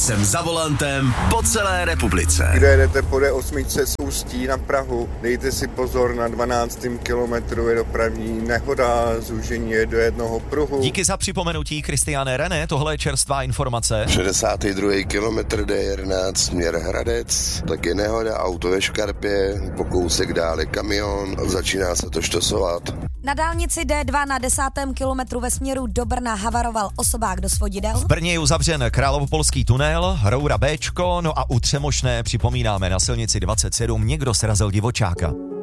Jsem za volantem po celé republice. Kde jedete po D8 z Ústí na Prahu, dejte si pozor, na 12. kilometru je dopravní nehoda, zúžení je do jednoho pruhu. Díky za připomenutí, Kristiáne René, tohle je čerstvá informace. 62. kilometr D11 směr Hradec, tak je nehoda, auto ve škarpě, po kousek dále kamion, začíná se to štosovat. Na dálnici D2 na 10. kilometru ve směru do Brna havaroval osobák do svodidel. V Brně je uzavřen Královopolský tunel, Roura Bčko, no a u Třemošné připomínáme na silnici 27 někdo srazil divočáka.